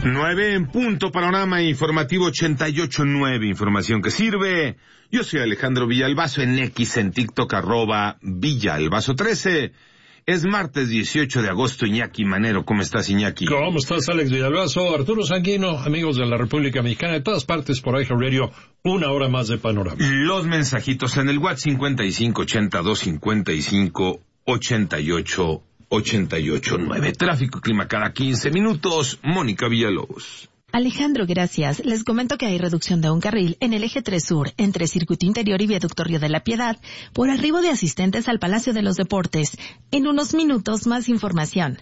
9 en punto, panorama informativo 88.9, información que sirve. Yo soy Alejandro Villalbazo, en X, en TikTok, @Villalbazo13. Es martes 18 de agosto, Iñaki Manero. ¿Cómo estás, Iñaki? ¿Cómo estás, Alex Villalbazo? Arturo Sanguino, amigos de la República Mexicana, de todas partes por iHeart Radio, una hora más de panorama. Los mensajitos en el WhatsApp 5582558889. Tráfico y clima cada 15 minutos. Mónica Villalobos. Alejandro, gracias. Les comento que hay reducción de un carril en el eje 3 Sur, entre Circuito Interior y Viaducto Río de la Piedad, por arribo de asistentes al Palacio de los Deportes. En unos minutos, más información.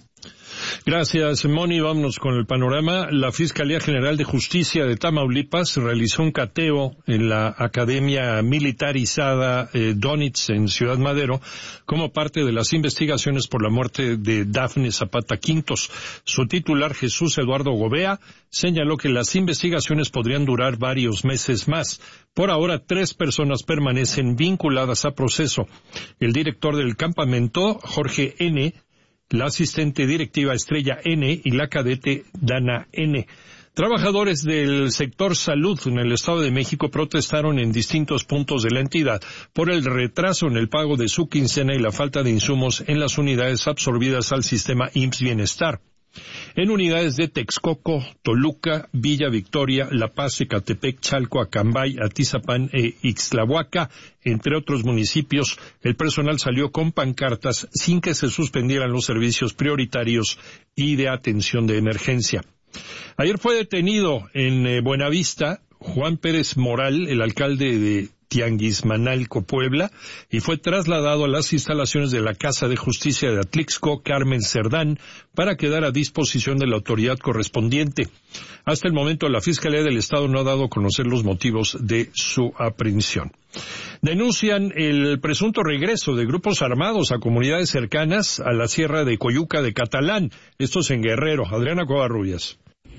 Gracias, Moni. Vámonos con el panorama. La Fiscalía General de Justicia de Tamaulipas realizó un cateo en la Academia Militarizada Donitz en Ciudad Madero como parte de las investigaciones por la muerte de Dafne Zapata Quintos. Su titular, Jesús Eduardo Gobea, señaló que las investigaciones podrían durar varios meses más. Por ahora, 3 personas permanecen vinculadas a proceso. El director del campamento, Jorge N., la asistente directiva Estrella N. y la cadete Dana N. Trabajadores del sector salud en el Estado de México protestaron en distintos puntos de la entidad por el retraso en el pago de su quincena y la falta de insumos en las unidades absorbidas al sistema IMSS Bienestar. En unidades de Texcoco, Toluca, Villa Victoria, La Paz, Ecatepec, Chalco, Acambay, Atizapán e Ixtlahuaca, entre otros municipios, el personal salió con pancartas sin que se suspendieran los servicios prioritarios y de atención de emergencia. Ayer fue detenido en Buenavista Juan Pérez Moral, el alcalde de Tianguismanalco, Puebla, y fue trasladado a las instalaciones de la Casa de Justicia de Atlixco, Carmen Cerdán, para quedar a disposición de la autoridad correspondiente. Hasta el momento, la Fiscalía del Estado no ha dado a conocer los motivos de su aprehensión. Denuncian el presunto regreso de grupos armados a comunidades cercanas a la Sierra de Coyuca de Catalán, estos en Guerrero. Adriana Covarrubias.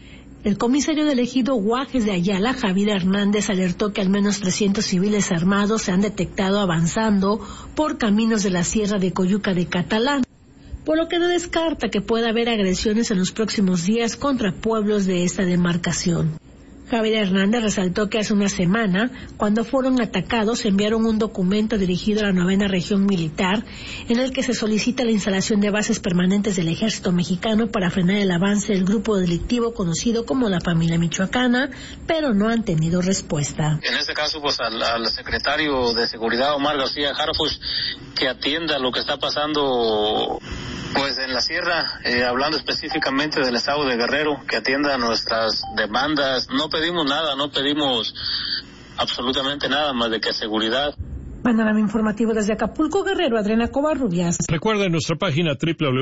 El comisario del ejido Guajes de Ayala, Javier Hernández, alertó que al menos 300 civiles armados se han detectado avanzando por caminos de la Sierra de Coyuca de Catalán, por lo que no descarta que pueda haber agresiones en los próximos días contra pueblos de esta demarcación. Javier Hernández resaltó que hace una semana, cuando fueron atacados, enviaron un documento dirigido a la 9ª Región Militar, en el que se solicita la instalación de bases permanentes del Ejército Mexicano para frenar el avance del grupo delictivo conocido como la Familia Michoacana, pero no han tenido respuesta. En este caso, pues al secretario de Seguridad, Omar García Harfuch, que atienda lo que está pasando pues en la sierra, hablando específicamente del estado de Guerrero, que atienda nuestras demandas. No pedimos nada, no pedimos absolutamente nada más de que seguridad. Panorama informativo desde Acapulco, Guerrero, Adriana Covarrubias. Recuerda en nuestra página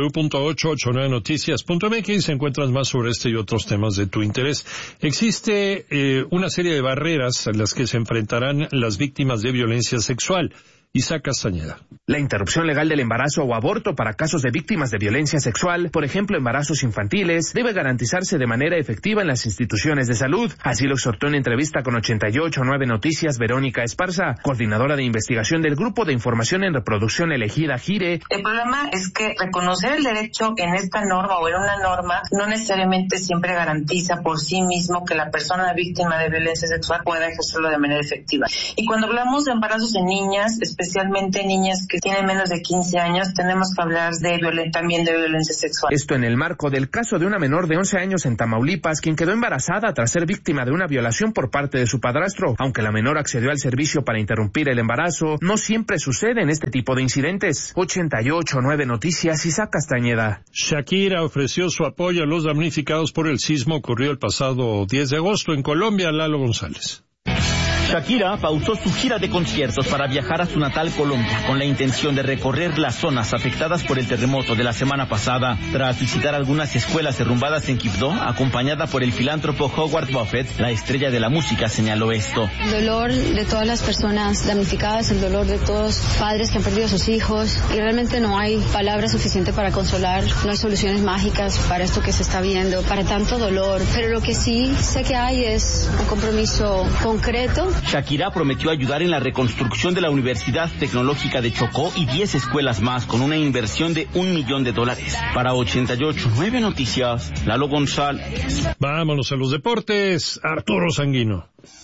www.889noticias.mx encuentras más sobre este y otros temas de tu interés. Existe una serie de barreras a las que se enfrentarán las víctimas de violencia sexual. Isaac Castañeda. La interrupción legal del embarazo o aborto para casos de víctimas de violencia sexual, por ejemplo embarazos infantiles, debe garantizarse de manera efectiva en las instituciones de salud. Así lo exhortó en entrevista con 88.9 Noticias Verónica Esparza, coordinadora de investigación del Grupo de Información en Reproducción Elegida GIRE. El problema es que reconocer el derecho en esta norma o en una norma no necesariamente siempre garantiza por sí mismo que la persona víctima de violencia sexual pueda ejercerlo de manera efectiva. Y cuando hablamos de embarazos en niñas, especialmente niñas que tienen menos de 15 años, tenemos que hablar también de violencia sexual. Esto en el marco del caso de una menor de 11 años en Tamaulipas, quien quedó embarazada tras ser víctima de una violación por parte de su padrastro. Aunque la menor accedió al servicio para interrumpir el embarazo, no siempre sucede en este tipo de incidentes. 88.9 Noticias, Isaac Castañeda. Shakira ofreció su apoyo a los damnificados por el sismo ocurrido el pasado 10 de agosto en Colombia. Lalo González. Shakira pausó su gira de conciertos para viajar a su natal Colombia con la intención de recorrer las zonas afectadas por el terremoto de la semana pasada. Tras visitar algunas escuelas derrumbadas en Quibdó, acompañada por el filántropo Howard Buffett, la estrella de la música señaló esto. El dolor de todas las personas damnificadas, el dolor de todos los padres que han perdido a sus hijos, y realmente no hay palabras suficientes para consolar, no hay soluciones mágicas para esto que se está viendo, para tanto dolor, pero lo que sí sé que hay es un compromiso concreto Shakira prometió ayudar en la reconstrucción de la Universidad Tecnológica de Chocó y 10 escuelas más con una inversión de $1 millón. Para 88.9 Noticias, Lalo González. Vámonos a los deportes, Arturo Sanguino.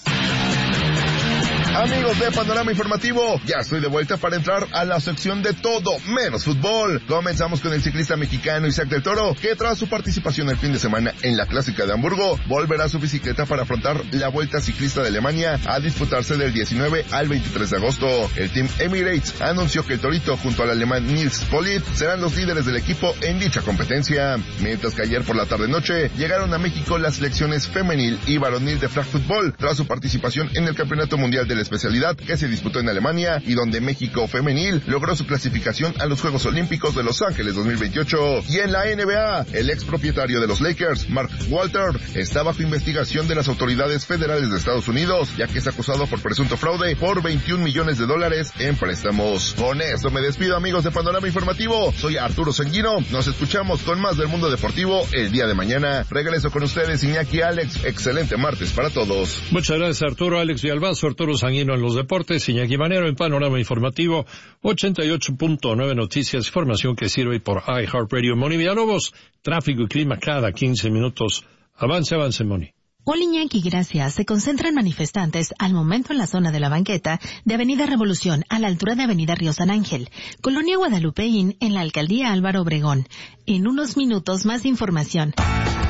Amigos de Panorama Informativo, ya estoy de vuelta para entrar a la sección de todo menos fútbol. Comenzamos con el ciclista mexicano Isaac del Toro, que tras su participación el fin de semana en la Clásica de Hamburgo, volverá a su bicicleta para afrontar la Vuelta Ciclista de Alemania a disputarse del 19 al 23 de agosto. El Team Emirates anunció que el Torito junto al alemán Nils Politt serán los líderes del equipo en dicha competencia, mientras que ayer por la tarde-noche llegaron a México las selecciones femenil y varonil de flag football tras su participación en el Campeonato Mundial de la especialidad que se disputó en Alemania y donde México femenil logró su clasificación a los Juegos Olímpicos de Los Ángeles 2028. Y en la NBA, el ex propietario de los Lakers, Mark Walter, está bajo investigación de las autoridades federales de Estados Unidos, ya que es acusado por presunto fraude por $21 millones en préstamos. Con eso me despido, amigos de Panorama Informativo. Soy Arturo Sanguino. Nos escuchamos con más del mundo deportivo el día de mañana. Regreso con ustedes, Iñaki, Alex. Excelente martes para todos. Muchas gracias, Arturo. Alex Villalbazo, Arturo Sanguino en los deportes, Iñaki Manero en Panorama Informativo, 88.9 Noticias, información que sirve por iHeartRadio. Moni Villalobos, tráfico y clima cada 15 minutos. Avance, Moni. Hola Iñaki, gracias. Se concentran manifestantes al momento en la zona de la banqueta de Avenida Revolución a la altura de Avenida Río San Ángel, Colonia Guadalupeín en la Alcaldía Álvaro Obregón. En unos minutos más información.